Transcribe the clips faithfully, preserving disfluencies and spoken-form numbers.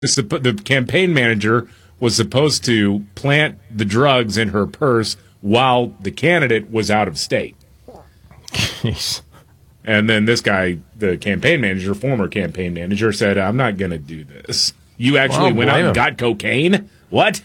The campaign manager was supposed to plant the drugs in her purse while the candidate was out of state. Jeez. And then this guy, the campaign manager, former campaign manager, said, I'm not going to do this. You actually Well, went out blame and him. got cocaine? What?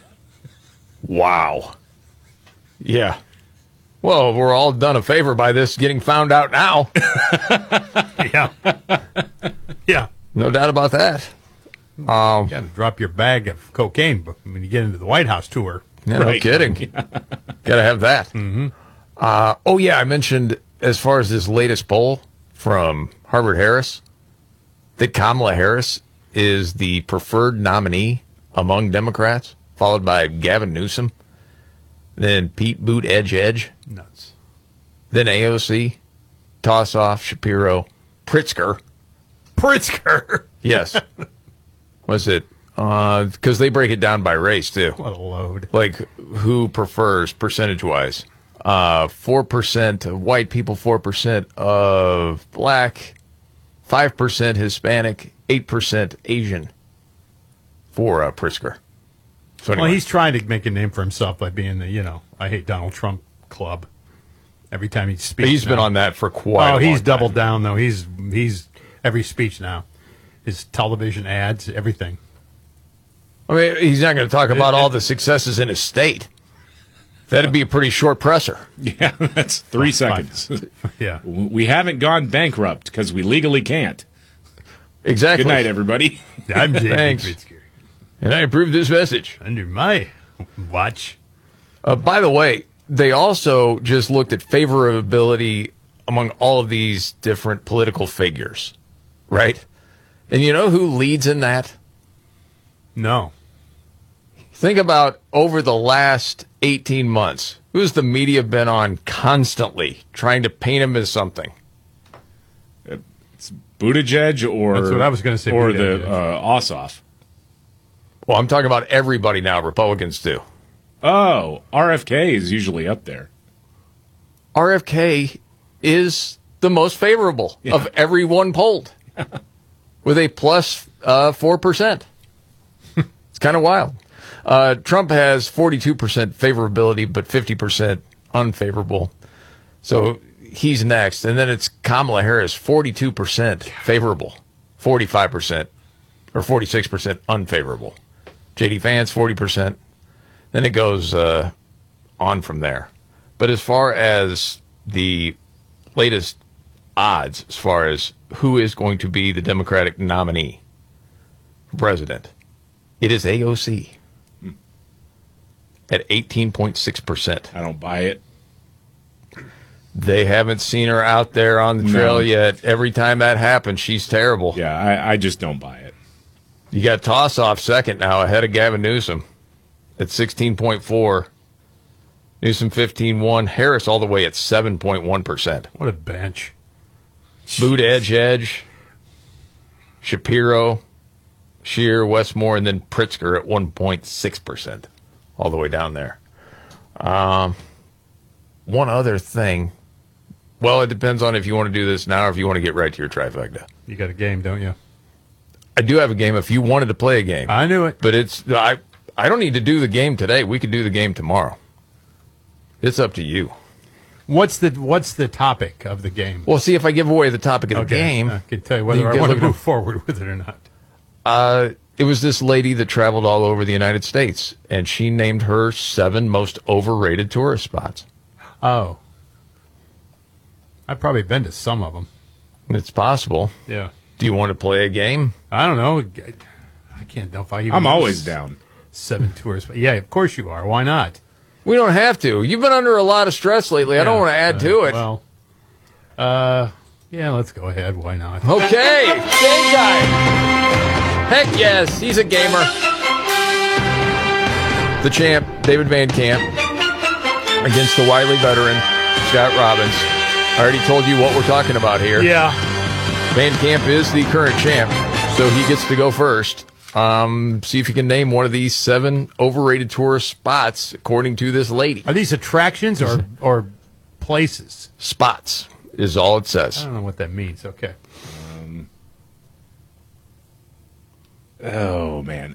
Wow. Yeah. Well, we're all done a favor by this getting found out now. Yeah. Yeah. No doubt about that. Um, You got to drop your bag of cocaine when you get into the White House tour. yeah, no Right. kidding. Got to have that. Mm-hmm. Uh, oh, yeah, I mentioned as far as this latest poll from Harvard-Harris, that Kamala Harris is the preferred nominee among Democrats, followed by Gavin Newsom, then Pete Buttigieg, Nuts. then A O C, Tossoff, Shapiro, Pritzker. Pritzker. Yes. Was it? Because they break it down by race, too. What a load. Like, who prefers percentage-wise? Uh, four percent of white people, four percent of black, five percent Hispanic, eight percent Asian for uh, Pritzker. So Well, anyway, he's trying to make a name for himself by being the, you know, I hate Donald Trump club. Every time he speaks. he's been now. on that for quite Oh, a he's long doubled time. down, though. He's, he's every speech now. His television ads, everything. I mean, he's not going to talk about all the successes in his state. That'd be a pretty short presser. Yeah, that's three Fine. seconds. Yeah. We haven't gone bankrupt because we legally can't. Exactly. Good night, everybody. I'm J P Thanks. Pritzker. And I approve this message. Under my watch. Uh, by the way, they also just looked at favorability among all of these different political figures, right? And you know who leads in that? No. Think about over the last eighteen months. Who's the media been on constantly trying to paint him as something? Buttigieg or That's what I was gonna say, or Buttigieg. the uh, Ossoff. Well, I'm talking about everybody now, Republicans too. Oh, R F K is usually up there. R F K is the most favorable Yeah. of everyone polled with a plus uh, four percent. It's kind of wild. Uh, Trump has forty-two percent favorability, but fifty percent unfavorable. So he's next. And then it's Kamala Harris, forty-two percent favorable, forty-five percent or forty-six percent unfavorable. J D Vance, forty percent. Then it goes uh, on from there. But as far as the latest odds, as far as who is going to be the Democratic nominee for president, it is A O C at eighteen point six percent. I don't buy it. They haven't seen her out there on the trail No. yet. Every time that happens, she's terrible. Yeah, I, I just don't buy it. You got Tossoff second now, ahead of Gavin Newsom at sixteen point four. Newsom fifteen point one. Harris all the way at seven point one percent. What a bench. Boot Edge Edge, Shapiro, Scheer, Westmore, and then Pritzker at one point six percent. All the way down there. Um, one other thing. Well, it depends on if you want to do this now or if you want to get right to your trifecta. You got a game, don't you? I do have a game if you wanted to play a game. I knew it. But it's I I don't need to do the game today. We could do the game tomorrow. It's up to you. What's the What's the topic of the game? Well, see if I give away the topic of the game. I can tell you whether you I get want to looking- move forward with it or not. Uh, it was this lady that traveled all over the United States, and she named her seven most overrated tourist spots. Oh. I've probably been to some of them. It's possible. Yeah. Do you want to play a game? I don't know. I can't know if I even I'm know always s- down. Seven tours. Yeah, of course you are. Why not? We don't have to. You've been under a lot of stress lately. I don't Yeah, want to add uh, to it. Well, uh, yeah, let's go ahead. Why not? Okay, game time. Heck yes, he's a gamer. The champ, David Van Camp, against the wily veteran, Scott Robbins. I already told you what we're talking about here. Yeah. Van Camp is the current champ, so he gets to go first. Um, see if you can name one of these seven overrated tourist spots, according to this lady. Are these attractions or or places? Spots is all it I says. don't know what that means. Okay. Oh man.